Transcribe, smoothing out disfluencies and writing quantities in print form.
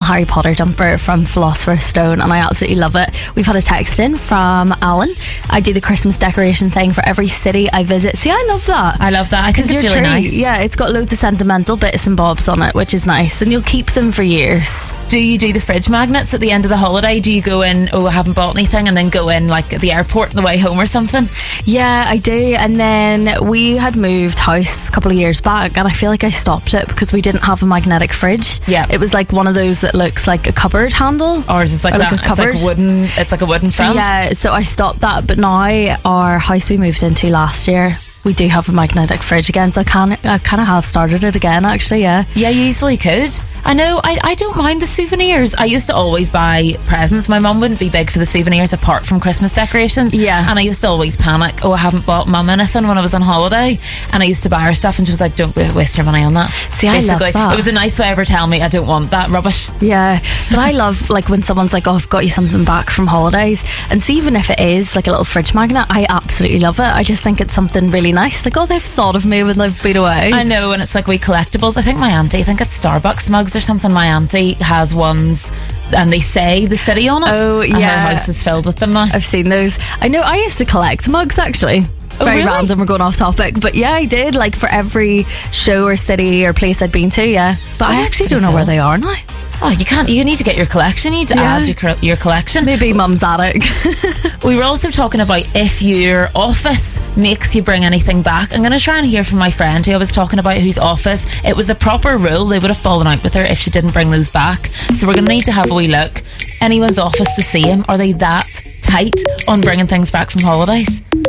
Harry Potter jumper from Philosopher's Stone, and I absolutely love it. We've had a text in from Alan. I do the Christmas decoration thing for every city I visit. See, I love that. I love that. I think it's really nice. Yeah, it's got loads of sentimental bits and bobs on it, which is nice, and you'll keep them for years. Do you do the fridge magnets at the end of the holiday? Do you go in, I haven't bought anything, and then go in like at the airport on the way home or something? Yeah, I do. And then we had moved house a couple of years back, and I feel like I stopped it because we didn't have a magnetic fridge. Yeah. It was like one of those that looks like a cupboard handle. Ours is like that. A cupboard. It's like a wooden front. Yeah, so I stopped that, but now our house we moved into last year, we do have a magnetic fridge again, so I kind of have started it again, actually. Yeah, you easily could. I know, I don't mind the souvenirs. I used to always buy presents. My mum wouldn't be big for the souvenirs apart from Christmas decorations. Yeah. And I used to always panic, I haven't bought mum anything when I was on holiday. And I used to buy her stuff, and she was like, don't waste your money on that. See, basically, I love that. It was a nice way of her telling me I don't want that rubbish. Yeah, but I love like when someone's like, I've got you something back from holidays, and see, even if it is like a little fridge magnet, I absolutely love it. I just think it's something really nice. Like, they've thought of me when they've been away. I know, and it's like collectibles. I think it's Starbucks mugs or something. My auntie has ones, and they say the city on it. Oh, yeah. And her house is filled with them now. I've seen those. I know, I used to collect mugs, actually. Very really? random, we're going off topic, but yeah, I did, like for every show or city or place I'd been to. Yeah, but I actually don't know where they are now. Oh, you need to get your collection. You need to add your collection. Maybe mum's attic. We were also talking about if your office makes you bring anything back. I'm going to try and hear from my friend who I was talking about, whose office, it was a proper rule. They would have fallen out with her if she didn't bring those back. So we're going to need to have a wee look. Anyone's office the same? Are they that tight on bringing things back from holidays?